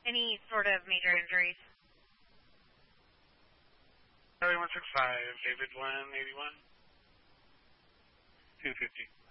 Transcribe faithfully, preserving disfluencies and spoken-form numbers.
Any sort of major injuries? Charlie one six five, David one eighty-one. two fifty.